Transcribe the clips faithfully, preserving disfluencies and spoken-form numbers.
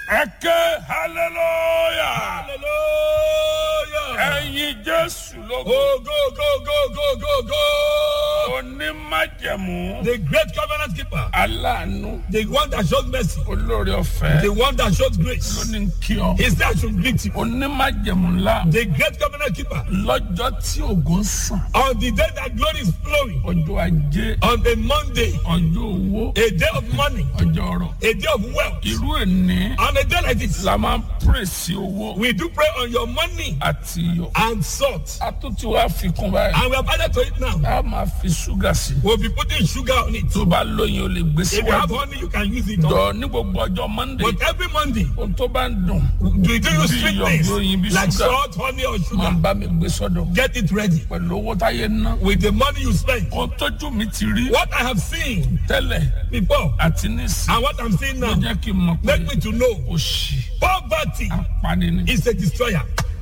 Ẹ̀kẹ́ hallelujah. Hallelujah. Ẹ̀yin Jésù lógo. Oh, go, go, go, go, go, go. Onímájẹ̀mú. The great covenant keeper. Aláàánú. The one that shows mercy. Olórí ọ̀fẹ́. The one that shows grace. Lóní kí ọ. He said I should greet you. Onímájẹ̀mú ńlá. The great covenant keeper. Lọ́jọ́ tí ògo ń sàn. On the day that glory is flowing. Ọjọ́ ajé. On a Monday. Ọjọ́ owó. A day of money. Ọjọ́ ọrọ̀. A day of wealth. Irú ẹni. On a day like this. La máa ń pèsè owó. We do pray on your money Àti iyọ̀. and salt. A tún ti wá fi kún báyìí. And we have added to it now. A máa fi ṣúgà sí. We'll be putting sugar on it. Tó bá lóyin o lè gbé If you have síwájú. honey, you can use it. On. Jọ ní gbogbo ọjọ́ Monday. But every Monday, Ohun tó bá ń dùn. do you do you Bí sweet iyọ̀, things bí oyin, bí like sugar. salt, honey, or Máa sugar? bá mi gbé sọ́dọ̀. Get it ready Pẹ̀lú owó táyé ná. with the money you spend. Ohun tójú mi ti rí. What I have seen Tẹ́lẹ̀ before àti nísìn. and what I'm seeing Ló now jẹ́ kí n mọ̀ pé make me to know òṣì poverty apani ni. is a destroyer.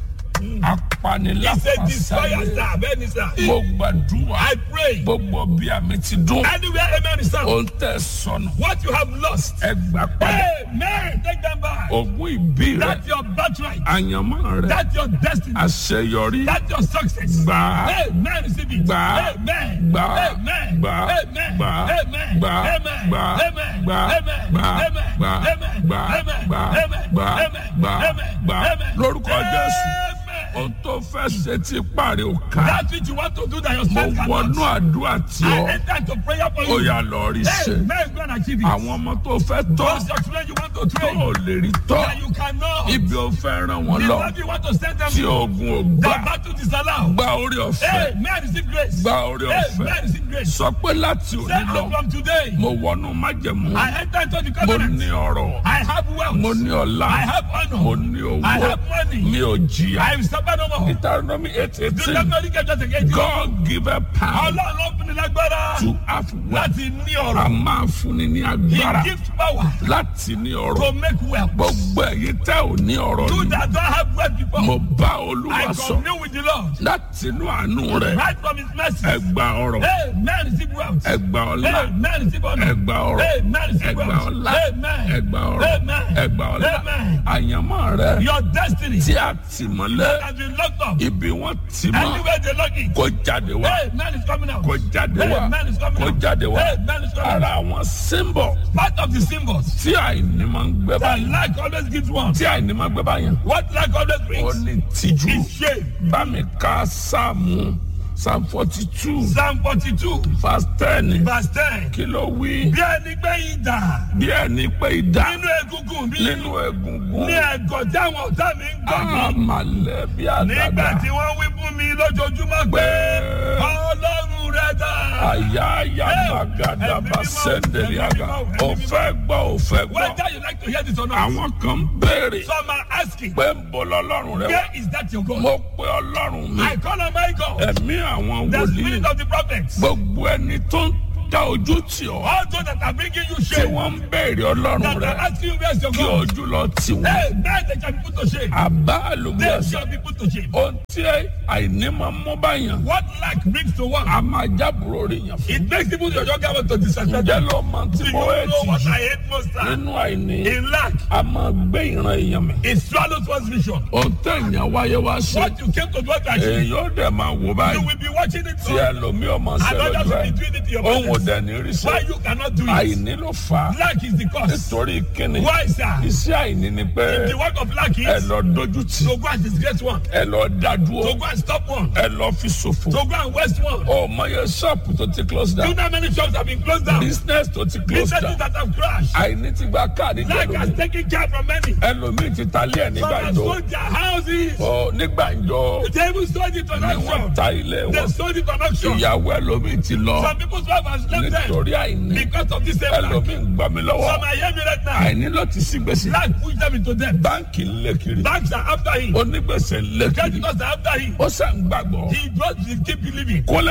Apani It's a destroyer, lápasẹ̀. sir. Benny, sir. Mo gbàdúrà. I pray Gbogbo bí àmì ti dún. anywhere, amen, is sound. Ohun tẹ̀ sọnù. What you have lost, Ẹ gbà padà. amen, take them back. Ògùn ìbí rẹ̀. That's your birthright. Àyànmọ́ rẹ̀. That's your destiny. Àṣeyọrí. That's your success. Gbà á. Amen, receive it. Gbà. Amen. Gbà. Amen. Gbà. Amen. Gbà. Amen. Gbà. Amen. Gbà. Amen. Gbà. Amen. Gbà. Amen. Gbà. Amen. Gbà. Amen. Gbà. Amen. Gbà. Amen. Gbà. Amen. Gbà. Amen. Lórúkọ Jésù. Amen. Ohun tó fẹ́ ṣe ti parí o ká. That's what you want to do that your Mo strength wọnú cannot. àdúrà tí I ọ. enter into prayer for Ó you. yá lọ rí ṣe. Amen. Go and achieve it. Àwọn ọmọ tó fẹ́ tọ́. Those your children you want to Tó train ò lè rí tọ́. that you cannot. Ibi ò fẹ́ ràn wọ́n The lọ. love you want to send them Tí to. ogun ò The gbà. battle disallow. Gba orí ọ̀fẹ́. Amen. Receive grace. Gba orí ọ̀fẹ́. Amen. Receive grace. Sọ pé láti òní Say lọ. from today, Mo wọnú májẹ̀mú. I enter into the Mo covenant. ní ọrọ̀. I have wealth. Mo ní ọlá. I have Mo honor. ní owó. I have money. Mi ò jìyà. I will suffer no more. Deuteronomy eight Do eighteen. not know the just again. God give a power Allah ló fún ni lágbára to have wealth. láti ní A ọrọ̀. máa fúnni ní He agbára gives power láti ní ọrọ̀. to make wealth. Gbogbo ẹ̀yin tẹ́ ò ní ọrọ̀ You ni. that don't have wealth before, Mo bá I Olúwa sọ commune with the Lord. láti inú àánú rẹ̀. Right from his mercy. Ẹ gba ọrọ̀. Amen. Receive wealth. Ẹ gba ọlá. Amen. Receive honor. Ẹ gba ọrọ̀. Amen. Receive Ẹ gba wealth. ọlá. Amen. Ẹ gba ọrọ̀. Amen. Ẹ gba ọlá. Amen. Àyànmọ́ rẹ̀ Your destiny tí a tì mọ́lẹ̀. has been locked up. Ibi wọ́n tì mọ́. Anywhere they lock it. Kó jáde wá. Amen is coming out. Kó jáde wá. Amen is coming Kó out. jáde wá. Amen is coming Ara out. àwọn símbọ̀ Part of the symbols tí àìní máa ń gbé that báyìí. lack always gives one. Tí àìní máa ń gbé báyìí. What lack always Ó brings ní tìjú. is shame. Bá mi ka Sáàmù Psalm forty two Psalm forty-two verse ten. verse ten. Kí ló wí? Bí ẹni pé idà Bí ẹni pé idà nínú egungun mi nínú egungun. ní ẹ̀gọ́ táwọn ọ̀tá mi ń gbọ́ mi. Àmàlẹ́ bí Nígbà àdàdà. tí wọ́n wí fún mi lójoojúmọ́ pé Ọlọ́run rẹ̀ dà. Àyà àyà màgàdà bá sẹ́ndẹ̀lì àgà. Ó fẹ́ gbọ́, ó fẹ́ gbọ́. Whether you like to hear this or not, Àwọn kan ń béèrè some are asking, pé ń bọ́ lọ́lọ́run rẹ wá. where is that your God? Mo pe Ọlọ́run mi. I call on my God, Ẹ̀mí àwọn the wòlíì. spirit of the prophets. Gbogbo ẹni tó ń dá ojú tì ọ́. All those that are bringing you Tí shame, wọ́n ń béèrè Ọlọ́run that rẹ. are asking you where's your Kí God? ojú lọ tì wọ́n. Hey, now they shall be put to shame. Àbá They àlùbọ́sà. shall be put to shame. Ohun tí àìní máa ń mú báyàn. What lack brings to one, A máa jábùrò rè yàn fún. it makes people your younger one to disrespect Ǹjẹ́ them. ló máa Do ti you mọ ẹ̀ know tì what jù? I hate most? sir? Nínú àìní. In lack, A máa gbé ìran èèyàn mi. it swallows one's vision. Ohun tẹ̀yàn wáyé wá ṣe. What you came to do to achieve, Èèyàn ó dẹ̀ máa wò you báyìí. will be watching it Tí so ẹlòmíì ọmọ ṣe and others lójú will be ẹ̀. doing it to your Òun ò brothers. dẹ̀ ní rí Why sí. you cannot do it? Àìní ló fà á. Lack is the cause. Nítorí kíni. Why, sir? Iṣẹ́ àìní ni pé The work of lack ẹ is lọ dojú tì. to go and disgrace one, Ẹ lọ dá to dúró. go and stop one, Ẹ lọ fi ṣòfò. to go and waste one. Ọmọ yẹn ṣọ́ọ̀pù tó ti close Do you down. know how many shops have been closed down? Business tó ti close Businesses down. that have crashed. Àìní ti gba káàdì Lack has jẹ́lómi. taken care from many. Ẹlòmíì ti ta ilé ẹ̀ ní Some have gbàǹjo. sold their houses. Ọ ní gbàǹjo They even sold it on ni wọ́n auction. ta ilé They wọn. sold it on auction. Ìyàwó ẹlòmíì ti lọ Some people's wife has left them nítorí àìní. because of this same lack. Ẹlòmíì ń gbà mí lọ́wọ́. Some are hearing me right now. Àìní ló ti sí gbèsè. Lack pushed them into debt. Báńkì ń lé kiri. Banks are after him. Onígbèsè ń lé kiri. Creditors are after him. Ó sàn gbàgbọ́. He just he keep believing. Kólẹ̀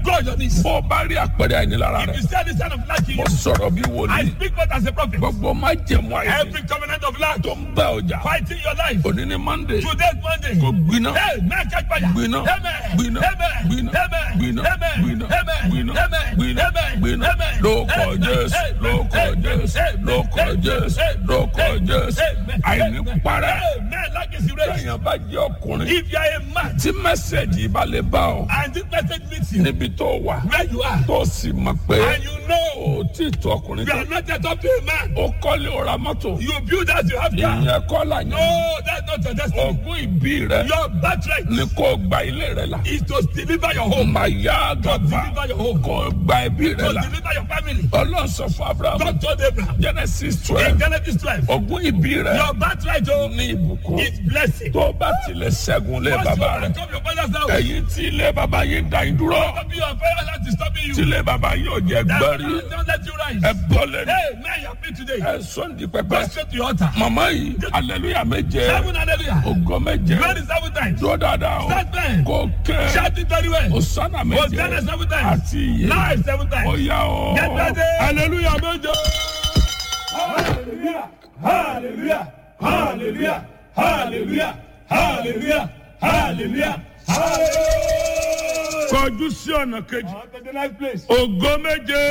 Go on your knees. bó o bá rí àpẹẹrẹ àìnílára If rẹ you see any sign of lack in mo you, sọ̀rọ̀ bí I wòlíì speak forth as a prophet. gbogbo má jẹ̀mú àìní Every covenant of lack tó ń bá ọjà fighting your life. òní ní monday Today's Monday. kò gbiná Hey, man, catch fire. gbiná Amen. gbiná Amen. gbiná Amen. gbiná Amen. gbiná Amen. gbiná Amen. gbiná Amen. gbiná Amen. lórúkọ Amen. jésù Amen. lórúkọ Amen. jésù Amen. lórúkọ Amen. jésù Amen. lórúkọ jésù Amen. àìní parẹ́ Hey, man, lack is erased. èèyàn bá jẹ́ ọkùnrin If you are a man tí mẹ́sẹ̀gì bá lè bá ọ and this message meets you níbi tó wà where you are tó sì mọ̀ pé and you know ó tí ì tó ọkùnrin you tó are not yet up to a man, ó kọ́lé ó ra mọ́tò you build as you have done. ìyẹn kọ́ là yẹn No, that's not your destiny. ogún ìbí rẹ Your birthright ni kò gba ilé rẹ la is to deliver your home, màyà to gàba deliver your home, kò gba ẹbí to rẹ la deliver your family. ọlọ́run sọ fún abraham God told Abraham genesis in twelve Genesis twelve, ogún ìbí rẹ your birthright oh, ní ìbùkún is blessing. tó bá tilẹ̀ ṣẹ́gun lé Once you bàbá rẹ overcome your father's house, ẹ̀yin tí ilé bàbá yín dá yín dúró don't be your father's house is stopping you. tí ilé bàbá yín ò jẹ́ That gbẹ́rí house don't let you rise. ẹ bọ́ lẹ́nu Hey, man, you are free today. ẹ sọ́ndì Go pẹpẹ straight to your altar. màmá yìí aleluya méje Seven hallelujah. ògo méje Twenty seven times. dúró dáadáa o Start praying. kò kẹ́ Shout it very well. osana méje Hosanna seven times. àti iye Live seven ó times. yá o Get ready. aleluya méje. Hallelujah. Hallelujah. Hallelujah. Hallelujah. Hallelujah. Hallelujah. Hallelujah. kọjú sí ọ̀nà kejì On to the next place. ògo méje.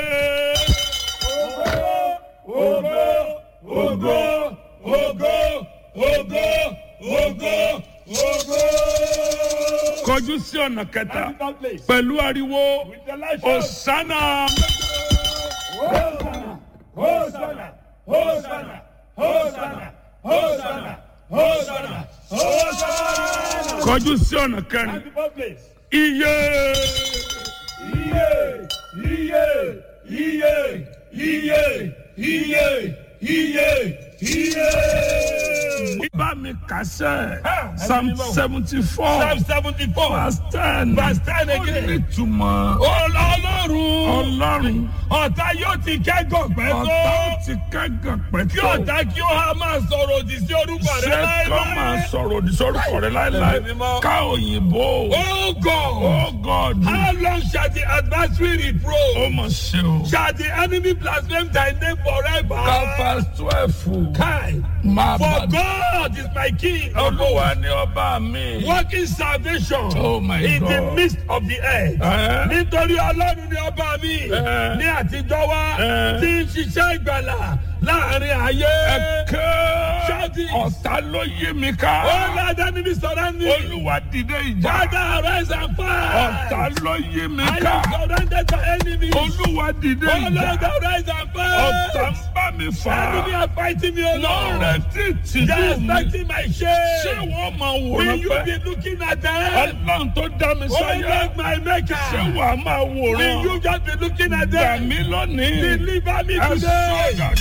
Ogo, ogo, ogo, ogo, ogo, ogo. kọjú sí ọ̀nà kẹta That place. pẹ̀lú ariwo With the light osana. Hosanna, Hosanna, Hosanna, Hosanna, Hosanna, Hosanna, Hosanna. kọjú sí ọ̀nà kẹrin And the fourth place. iye. Iye, iye, iye, iye, iye, iye, iye. bá mi kàṣẹ Ah, psalm seventy four Psalm seventy-four, verse ten verse ten ó ní again. ìtumọ̀ Ọlọ́run, ọlọ́run ọ̀tá yóò ti kẹ́gàn pẹ́ ọ̀tá tó. ó ti kẹ́gàn Kí pẹ́tọ́ ọ̀tá kí ó há máa sọ̀rọ̀ òdì sí orúkọ rẹ ṣé kọ́ máa láéláé. sọ̀rọ̀ òdì sórúkọ rẹ láéláé Ẹ̀mí mímọ́. ká òyìnbó Oh God, oh God how long shall the adversary ó reproach? mọ̀ ṣe o Shall the enemy blaspheme thy name forever? káfáàs twelve Kai, máa for bá God is my king, olúwa ní ọba mi working salvation oh my in the God midst of the earth. Eh? Nítorí Ọlọ́run ni ọba mi Eh. ní àtijọ́ wá Eh. tí ń ṣiṣẹ́ ìgbàlà láàrin ayé. ẹ̀kẹ́ Shout it. ọ̀tá ló yí mi ká Oh Lord, enemy surround me. olúwa dìde ìjà Father, arise and ọ̀tá fight. ló yí mi I ká am surrounded by enemies. olúwa dìde Oh ìjà Lord, arise and ọ̀tá fight. ń bá mi fà Enemy are fighting me, oh lọ́rẹ̀ Lord. títí They are dùn mí expecting my ṣé shame. wọ́n máa Will wòran you pẹ́ be looking at them? ọlọ́run tó dá mi Oh sáyà Lord, my ṣé maker. wàá máa Will wòran you just be looking at gbà them? mí lónìí Deliver me ẹ today. sọ̀rọ̀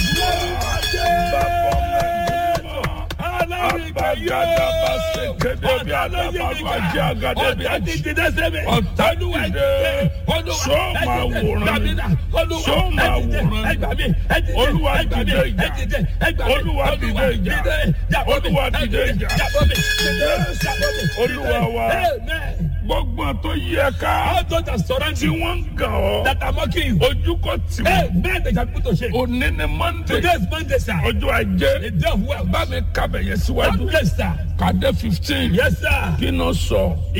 abagada bá ṣe kéde bí adabaru ajé agade bí ajé ọ̀tá dìde sọ máa wòran mi sọ máa wòran mi olúwa dìde ìjà olúwa dìde ìjà olúwa dìde ìjà olúwa wa gbogbo tó yẹ ká tí wọ́n ń gàn ọ́ ojú kò tì mí òní ni monday ọjọ́ ajé bá mi kábẹ̀yẹ síwájú Yes, sir. kàdé fifteen Yes, sir. kí n sọ.